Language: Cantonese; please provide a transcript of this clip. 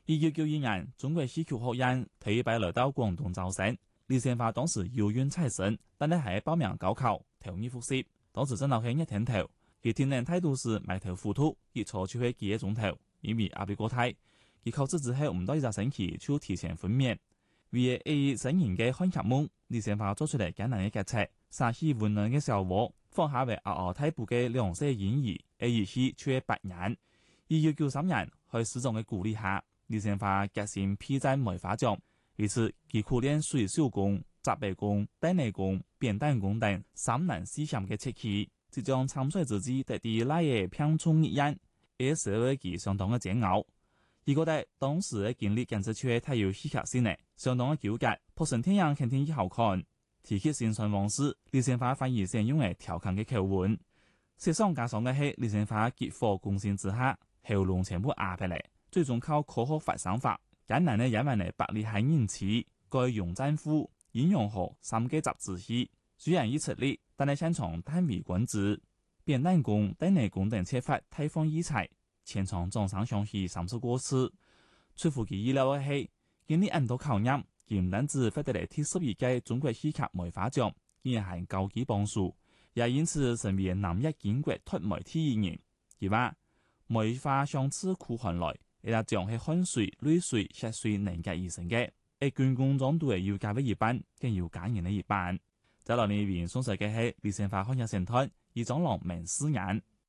1992年，中國戲曲學院第一批來到廣東招生，李仙花當時有緣采生，但係喺報名高考，投入複習，當時真係係一天頭，佢天然態度是埋頭糊塗，一坐就會幾個鐘頭，因為壓力過大，佢考試之後唔到一個星期就提前分娩。為了演繹新人嘅看客夢，李仙花做出嚟艱難嘅決策，殺氣溫暖嘅小窩，放下為嗷嗷待哺嘅兩歲嬰兒，一戲卻8年。1993年，喺師長嘅鼓勵下，李仙花決心披荊梅花獎。於是，佢苦練水手功、雜背功、單內功、扁擔功等3難4險嘅切器，即將參賽之際得第那夜拼衝一樣，而社會佢相當嘅煎熬。佢覺得當時嘅經歷簡直係太有戲劇性咧，相當嘅糾結。破神天陽肯定亦好看，提起心酸往事，李仙花反而想用嚟調侃嘅口吻。雪上加霜嘅係李仙花急火攻心之下，喉嚨全部壓下嚟，最終靠科學發聲法，艱難嘅演完嚟百里海人氣，該用戰斧、陰陽河3個雜子戲，雖然已出力，但係擅長單為君子，扁擔功、單內功等切法太放異彩，全場掌聲響起30多次。出乎其意料嘅係，經歷咁多考驗，佢唔單止獲得嚟第12屆中國戲劇梅花獎，竟然係高級榜首，也因此成為南一建國脫媒體藝人。佢話梅花香自苦寒來，一粒獎係汗水、淚水、血水凝結而成嘅，而軍功章都係要加俾一半，更要感人嘅一半。在落嚟邊送上嘅係李仙花看客神探，以長郎明4眼。